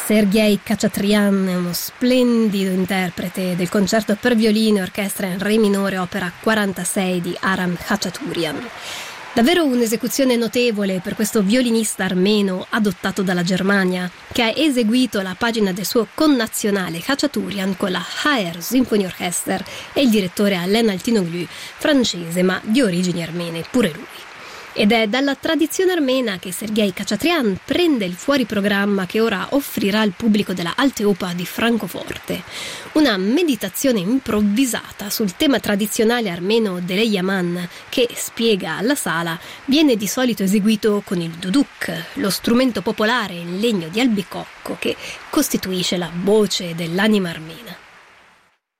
Sergei Khachatryan è uno splendido interprete del concerto per violino e orchestra in re minore opera 46 di Aram Khachaturian. Davvero un'esecuzione notevole per questo violinista armeno adottato dalla Germania, che ha eseguito la pagina del suo connazionale Khachaturian con la HR Symphony Orchestra e il direttore Alain Altinoglu, francese ma di origini armene pure lui. Ed è dalla tradizione armena che Sergei Khachatryan prende il fuoriprogramma che ora offrirà al pubblico della Alte Oper di Francoforte. Una meditazione improvvisata sul tema tradizionale armeno dell'Eyaman che, spiega alla sala, viene di solito eseguito con il duduk, lo strumento popolare in legno di albicocco che costituisce la voce dell'anima armena.